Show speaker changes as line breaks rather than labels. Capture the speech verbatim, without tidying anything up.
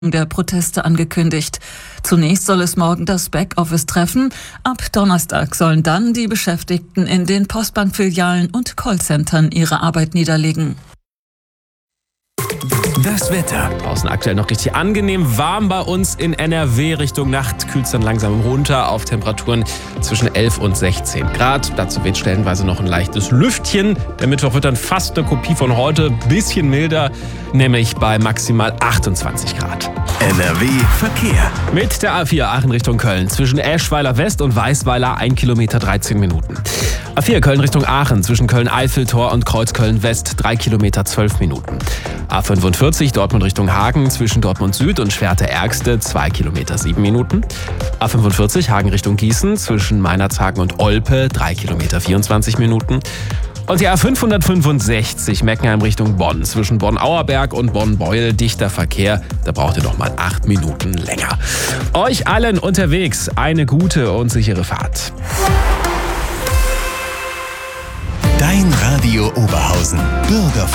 der Proteste angekündigt. Zunächst soll es morgen das Backoffice treffen. Ab Donnerstag sollen dann die Beschäftigten in den Postbankfilialen und Callcentern ihre Arbeit niederlegen.
Das Wetter. Draußen aktuell noch richtig angenehm warm bei uns in N R W. Richtung Nacht kühlt es dann langsam runter auf Temperaturen zwischen elf und sechzehn Grad. Dazu weht stellenweise noch ein leichtes Lüftchen. Der Mittwoch wird dann fast eine Kopie von heute, bisschen milder, nämlich bei maximal achtundzwanzig Grad.
N R W Verkehr.
Mit der A vier Aachen Richtung Köln. Zwischen Eschweiler West und Weißweiler ein Kilometer dreizehn Minuten. A vier Köln Richtung Aachen. Zwischen Köln-Eiffeltor und Kreuzköln West drei Kilometer zwölf Minuten. A fünfundvierzig Dortmund Richtung Hagen. Zwischen Dortmund Süd und Schwerte-Ärgste zwei Kilometer sieben Minuten. A fünfundvierzig Hagen Richtung Gießen. Zwischen Meinerzhagen und Olpe drei Kilometer vierundzwanzig Minuten. Und die A fünfhundertfünfundsechzig Meckenheim Richtung Bonn. Zwischen Bonn-Auerberg und Bonn-Beuel dichter Verkehr. Da braucht ihr noch mal acht Minuten länger. Euch allen unterwegs eine gute und sichere Fahrt.
Dein Radio Oberhausen. Bürger